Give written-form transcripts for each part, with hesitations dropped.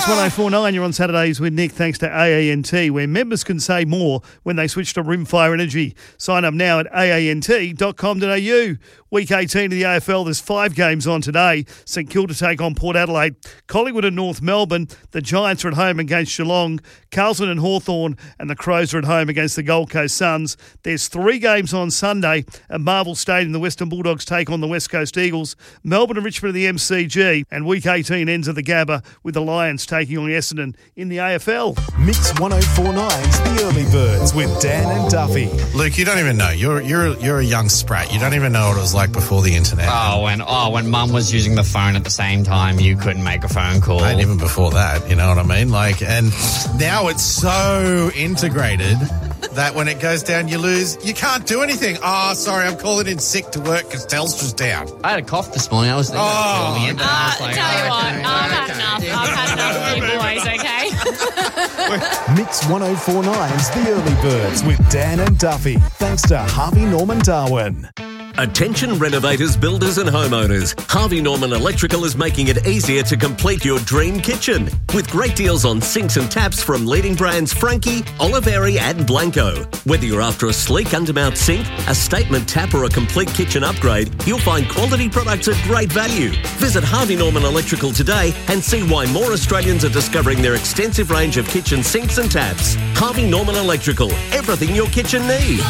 Mix 1049, you're on Saturdays with Nick, thanks to AANT, where members can save more when they switch to Rimfire Energy. Sign up now at aant.com.au. Week 18 of the AFL, there's 5 games on today. St Kilda take on Port Adelaide, Collingwood and North Melbourne, the Giants are at home against Geelong, Carlton and Hawthorn, and the Crows are at home against the Gold Coast Suns. There's 3 games on Sunday at Marvel Stadium. The Western Bulldogs take on the West Coast Eagles, Melbourne and Richmond at the MCG, and Week 18 ends at the Gabba with the Lions taking on Essendon in the AFL. Mix 1049's The Early Birds with Dan and Duffy. Luke, you don't even know. You're a young sprat. You don't even know what it was like before the internet. When Mum was using the phone at the same time, you couldn't make a phone call. And even before that, you know what I mean? And now it's so integrated that when it goes down, you lose. You can't do anything. Oh, sorry, I'm calling in sick to work because Telstra's down. I had a cough this morning. I was thinking tell you what, I've had enough of you boys, okay? Mix 1049's The Early Birds with Dan and Duffy. Thanks to Harvey Norman Darwin. Attention renovators, builders and homeowners. Harvey Norman Electrical is making it easier to complete your dream kitchen. With great deals on sinks and taps from leading brands Frankie, Oliveri and Blanco. Whether you're after a sleek undermount sink, a statement tap or a complete kitchen upgrade, you'll find quality products at great value. Visit Harvey Norman Electrical today and see why more Australians are discovering their extensive range of kitchen sinks and taps. Harvey Norman Electrical. Everything your kitchen needs.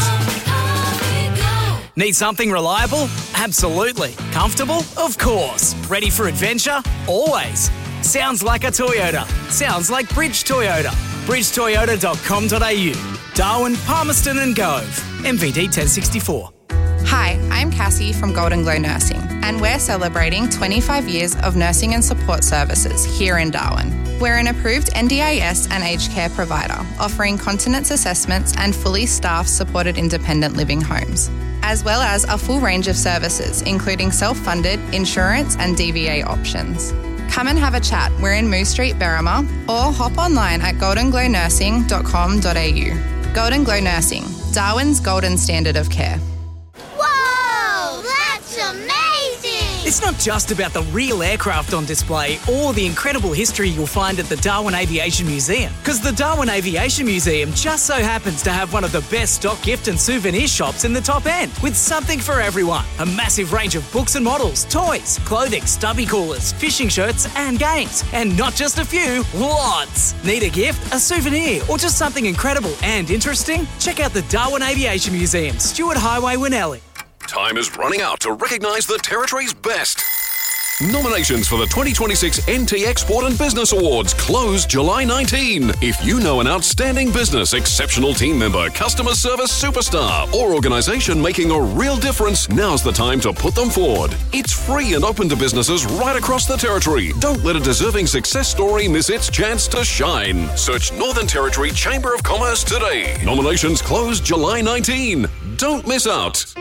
Need something reliable? Absolutely. Comfortable? Of course. Ready for adventure? Always. Sounds like a Toyota. Sounds like Bridge Toyota. bridgetoyota.com.au. Darwin, Palmerston and Gove. MVD 1064. Hi, I'm Cassie from Golden Glow Nursing, and we're celebrating 25 years of nursing and support services here in Darwin. We're an approved NDIS and aged care provider, offering continence assessments and fully staffed supported independent living homes, as well as a full range of services, including self-funded, insurance and DVA options. Come and have a chat. We're in Moose Street, Berrima, or hop online at goldenglow.nursing.com.au. Golden Glow Nursing, Darwin's golden standard of care. Whoa, that's amazing! It's not just about the real aircraft on display or the incredible history you'll find at the Darwin Aviation Museum, because the Darwin Aviation Museum just so happens to have one of the best stock gift and souvenir shops in the top end, with something for everyone. A massive range of books and models, toys, clothing, stubby coolers, fishing shirts and games. And not just a few, lots. Need a gift, a souvenir, or just something incredible and interesting? Check out the Darwin Aviation Museum, Stewart Highway, Winnellie. Time is running out to recognise the Territory's best. Nominations for the 2026 NT Export and Business Awards close July 19. If you know an outstanding business, exceptional team member, customer service superstar, or organisation making a real difference, now's the time to put them forward. It's free and open to businesses right across the Territory. Don't let a deserving success story miss its chance to shine. Search Northern Territory Chamber of Commerce today. Nominations close July 19. Don't miss out.